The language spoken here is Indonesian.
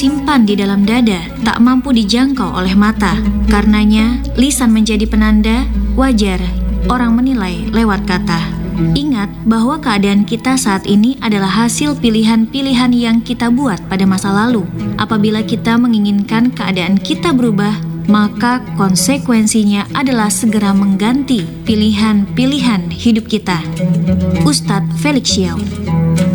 tersimpan di dalam dada, tak mampu dijangkau oleh mata. Karenanya, lisan menjadi penanda, wajar orang menilai lewat kata. Ingat bahwa keadaan kita saat ini adalah hasil pilihan-pilihan yang kita buat pada masa lalu. Apabila kita menginginkan keadaan kita berubah, maka konsekuensinya adalah segera mengganti pilihan-pilihan hidup kita. Ustadz Felix Xiao.